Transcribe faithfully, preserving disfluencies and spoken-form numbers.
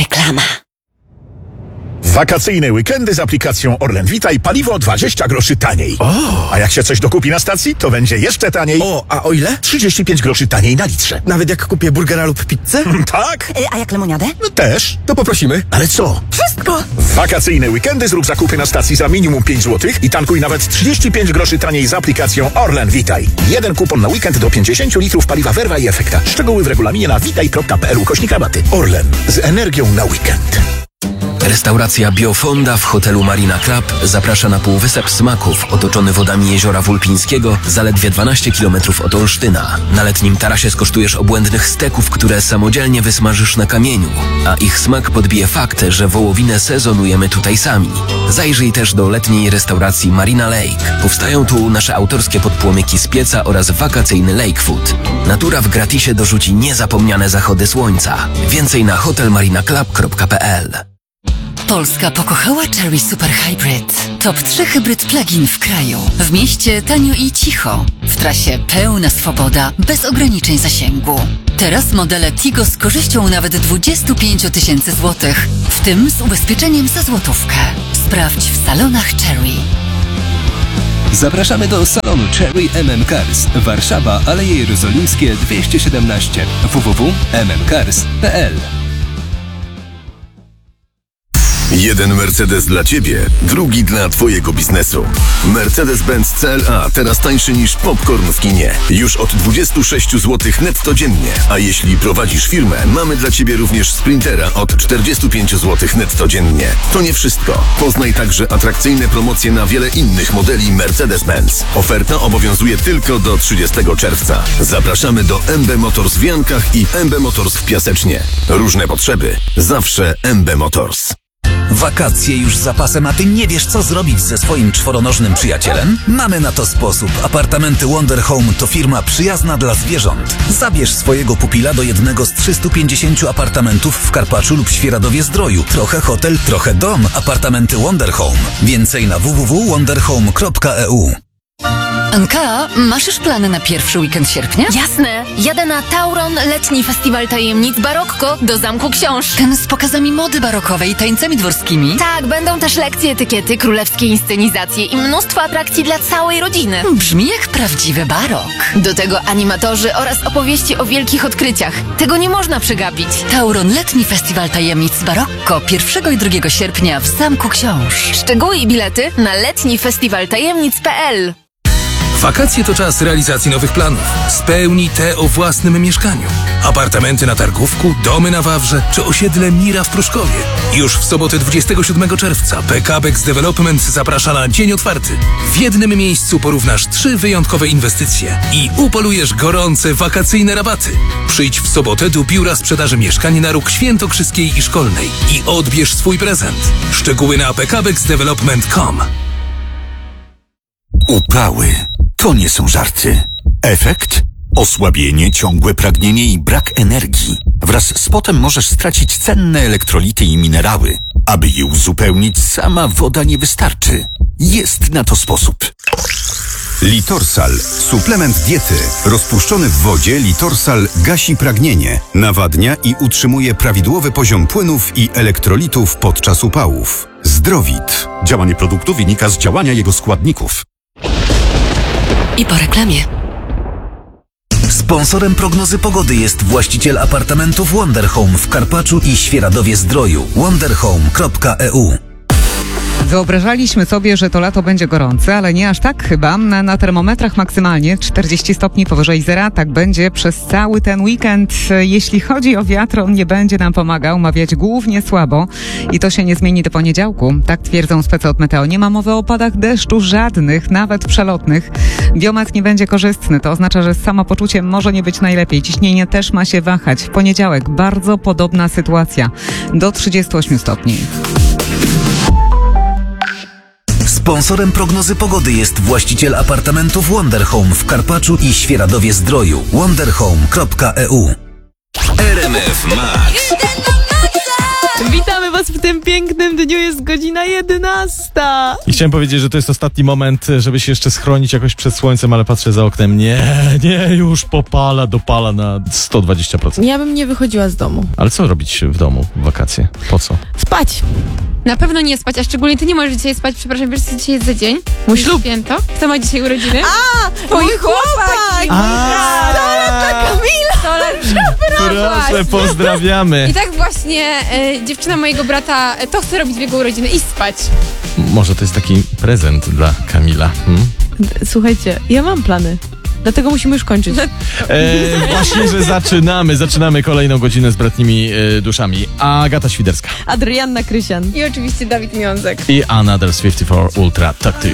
Reklama. Wakacyjne weekendy z aplikacją Orlen Witaj, paliwo dwadzieścia groszy taniej. O! A jak się coś dokupi na stacji, to będzie jeszcze taniej. O, a o ile? trzydzieści pięć groszy taniej na litrze. Nawet jak kupię burgera lub pizzę? Tak? Y, a jak lemoniadę? No też. To poprosimy. Ale co? Wszystko! Wakacyjne weekendy zrób zakupy na stacji za minimum pięć złotych i tankuj nawet trzydzieści pięć groszy taniej z aplikacją Orlen Witaj. Jeden kupon na weekend do pięćdziesiąt litrów paliwa Verva i Efekta. Szczegóły w regulaminie na witaj kropka p l ukośnik rabaty. Orlen. Z energią na weekend. Restauracja Biofonda w hotelu Marina Club zaprasza na Półwysep Smaków otoczony wodami jeziora Wulpińskiego zaledwie dwanaście kilometrów od Olsztyna. Na letnim tarasie skosztujesz obłędnych steków, które samodzielnie wysmażysz na kamieniu, a ich smak podbije fakt, że wołowinę sezonujemy tutaj sami. Zajrzyj też do letniej restauracji Marina Lake. Powstają tu nasze autorskie podpłomyki z pieca oraz wakacyjny lake food. Natura w gratisie dorzuci niezapomniane zachody słońca. Więcej na hotel marina club kropka p l. Polska pokochała Chery Super Hybrid. Top trzy hybryd plug-in w kraju. W mieście tanio i cicho. W trasie pełna swoboda, bez ograniczeń zasięgu. Teraz modele Tigo z korzyścią nawet dwadzieścia pięć tysięcy złotych, w tym z ubezpieczeniem za złotówkę. Sprawdź w salonach Chery. Zapraszamy do salonu Chery M M Cars. Warszawa, Aleje Jerozolimskie dwieście siedemnaście. w w w kropka m m cars kropka p l. Jeden Mercedes dla Ciebie, drugi dla Twojego biznesu. Mercedes-Benz C L A teraz tańszy niż popcorn w kinie. Już od dwadzieścia sześć złotych netto dziennie. A jeśli prowadzisz firmę, mamy dla Ciebie również Sprintera od czterdzieści pięć złotych netto dziennie. To nie wszystko. Poznaj także atrakcyjne promocje na wiele innych modeli Mercedes-Benz. Oferta obowiązuje tylko do trzydziestego czerwca. Zapraszamy do M B Motors w Jankach i M B Motors w Piasecznie. Różne potrzeby. Zawsze M B Motors. Wakacje już z zapasem, a ty nie wiesz, co zrobić ze swoim czworonożnym przyjacielem? Mamy na to sposób. Apartamenty Wonder Home to firma przyjazna dla zwierząt. Zabierz swojego pupila do jednego z trzystu pięćdziesięciu apartamentów w Karpaczu lub Świeradowie-Zdroju. Trochę hotel, trochę dom. Apartamenty Wonder Home. Więcej na w w w kropka wonder home kropka e u. Anka, masz już plany na pierwszy weekend sierpnia? Jasne! Jadę na Tauron, letni festiwal tajemnic Barokko do Zamku Książ. Ten z pokazami mody barokowej i tańcami dworskimi? Tak, będą też lekcje etykiety, królewskie inscenizacje i mnóstwo atrakcji dla całej rodziny. Brzmi jak prawdziwy barok. Do tego animatorzy oraz opowieści o wielkich odkryciach. Tego nie można przegapić. Tauron, letni festiwal tajemnic Barokko pierwszego i drugiego sierpnia w Zamku Książ. Szczegóły i bilety na letni festiwal tajemnic kropka p l. Wakacje to czas realizacji nowych planów. Spełnij te o własnym mieszkaniu. Apartamenty na Targówku, domy na Wawrze czy osiedle Mira w Pruszkowie. Już w sobotę dwudziestego siódmego czerwca P K B X Development zaprasza na dzień otwarty. W jednym miejscu porównasz trzy wyjątkowe inwestycje i upolujesz gorące wakacyjne rabaty. Przyjdź w sobotę do biura sprzedaży mieszkań na róg świętokrzyskiej i szkolnej i odbierz swój prezent. Szczegóły na p k b x development kropka com. Upały to nie są żarty. Efekt? Osłabienie, ciągłe pragnienie i brak energii. Wraz z potem możesz stracić cenne elektrolity i minerały. Aby je uzupełnić, sama woda nie wystarczy. Jest na to sposób. Litorsal. Suplement diety. Rozpuszczony w wodzie Litorsal gasi pragnienie, nawadnia i utrzymuje prawidłowy poziom płynów i elektrolitów podczas upałów. Zdrowit. Działanie produktu wynika z działania jego składników. I po reklamie. Sponsorem prognozy pogody jest właściciel apartamentów Wonder Home w Karpaczu i Świeradowie-Zdroju. wonder home kropka e u. Wyobrażaliśmy sobie, że to lato będzie gorące, ale nie aż tak chyba. Na, na termometrach maksymalnie czterdzieści stopni powyżej zera. Tak będzie przez cały ten weekend. Jeśli chodzi o wiatr, on nie będzie nam pomagał, ma wiać głównie słabo i to się nie zmieni do poniedziałku. Tak twierdzą specy od Meteo. Nie ma mowy o opadach deszczu żadnych, nawet przelotnych. Biometr nie będzie korzystny. To oznacza, że z samopoczuciem może nie być najlepiej. Ciśnienie też ma się wahać. W poniedziałek bardzo podobna sytuacja. Do trzydziestu ośmiu stopni. Sponsorem prognozy pogody jest właściciel apartamentów Wonder Home w Karpaczu i Świeradowie-Zdroju. wonder home kropka e u. R M F Max. Witamy Was w tym pięknym dniu. jest godzina jedenasta. I chciałem powiedzieć, że to jest ostatni moment, żeby się jeszcze schronić jakoś przed słońcem, ale patrzę za oknem. Nie, nie, już popala, dopala na sto dwadzieścia procent. Ja bym nie wychodziła z domu. Ale co robić w domu w wakacje? Po co? Spać. Na pewno nie spać, a szczególnie ty nie możesz dzisiaj spać. Przepraszam, wiesz co dzisiaj jest za dzień? Mój ślub. Święto. Kto ma dzisiaj urodziny? A, twój chłopak! A, sto lat dla Kamila! sto lat, proszę, pozdrawiamy. I tak właśnie e, dziewczyna mojego brata e, to chce robić w jego urodziny i spać. Może to jest taki prezent dla Kamila. Hmm? Słuchajcie, ja mam plany. Dlatego musimy już kończyć. E, właśnie, że zaczynamy. Zaczynamy kolejną godzinę z bratnimi e, duszami. Agata Świderska. Adrianna Krysian. I oczywiście Dawid Miązek. I Another pięćdziesiąt cztery Ultra Talk to You.